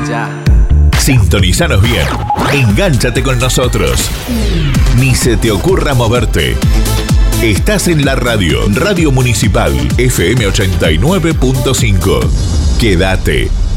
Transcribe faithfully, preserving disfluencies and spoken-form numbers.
Ya. Sintonizanos bien. Engánchate con nosotros. Ni se te ocurra moverte. Estás en la radio. Radio Municipal F M ochenta y nueve punto cinco. Quédate.